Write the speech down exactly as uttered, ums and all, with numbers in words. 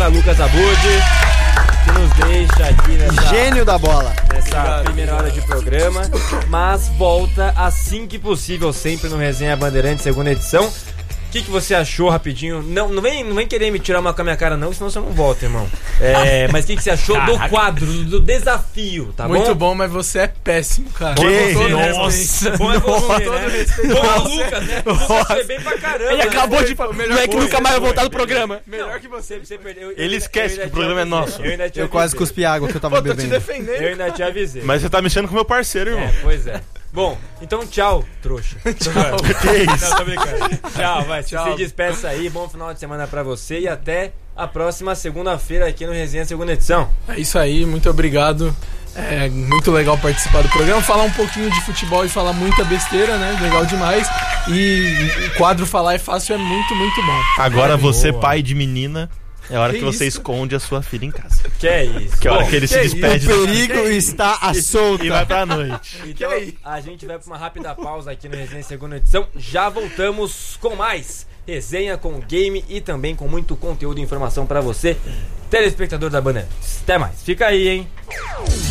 Lucas Abud, que nos deixa aqui nessa... Gênio da bola. Nessa Obrigado, primeira hora de programa, mas volta assim que possível, sempre no Resenha Bandeirantes, segunda edição. O que, que você achou, rapidinho? Não, não, vem, não vem querer me tirar uma com a minha cara não, senão você não volta, irmão. É, mas o que, que você achou Caraca. do quadro, do desafio, tá Muito bom? bom, mas você é péssimo, cara. Que? Com todo Nossa. respeito. Bom é você, Com né? todo respeito. Bom é o Você- Lucas, né? O Lucas foi bem pra caramba. Ele né? acabou de Foi, falar. foi, Não melhor é que foi, nunca mais vai foi. voltar do programa. Melhor que você. Você, você perdeu. Ele esquece que o programa é nosso. Eu, ainda te Eu quase avisei. cuspi água que eu tava Pô, tô te bebendo. defendendo. Eu ainda te avisei. Mas você tá mexendo com meu parceiro, irmão. É, pois é. Bom, então tchau, trouxa. Tchau. Que isso? Não, tô brincando. Tchau, vai. Tchau. Se despeça aí. Bom final de semana pra você e até a próxima segunda-feira aqui no Resenha Segunda Edição. É isso aí, muito obrigado. É muito legal participar do programa, falar um pouquinho de futebol e falar muita besteira, né? Legal demais. E o quadro Falar é Fácil é muito, muito bom. Agora você, Boa. pai de menina, é a hora que, Que você isso? esconde a sua filha em casa. Que é isso. Que é a hora Bom, que ele que se isso? despede O da- perigo está à solta. e vai pra noite. Então, Que aí? a gente vai pra uma rápida pausa aqui no Resenha Segunda Edição. Já voltamos com mais resenha, com game e também com muito conteúdo e informação pra você, telespectador da Bandeirantes. Até mais. Fica aí, hein?